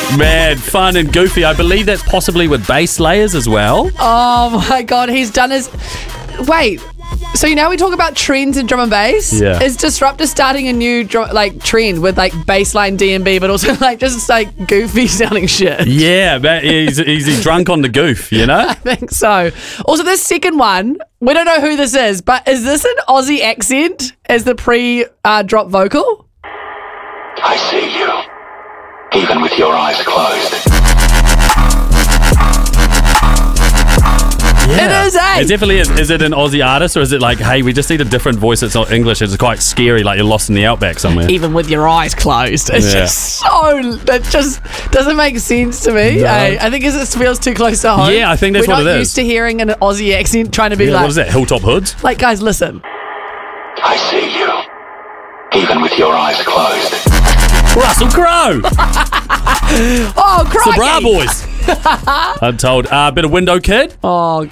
Mad, fun and goofy. I believe that's possibly with bass layers as well. Oh my God, he's done his... Wait, so now we talk about trends in drum and bass? Yeah. Is Disruptor starting a new trend with bassline DnB, but also just goofy sounding shit? Yeah, but he's drunk on the goof, you know? I think so. Also, this second one, we don't know who this is, but is this an Aussie accent as the pre-drop vocal? I see you, even with your eyes closed. Yeah. It is, eh? It definitely is. Is it an Aussie artist, or is it like, hey, we just need a different voice that's not English? It's quite scary, like you're lost in the outback somewhere. Even with your eyes closed. It's just so... That just doesn't make sense to me. No. I think it feels too close to home. Yeah, I think that's We're what it not is. used to hearing an Aussie accent trying to be What is that, Hilltop Hoods? guys, listen. I see you, even with your eyes closed. Russell Crowe! Oh, It's the crikey. Bra Boys! I'm told. Bit of Window Kid. Oh,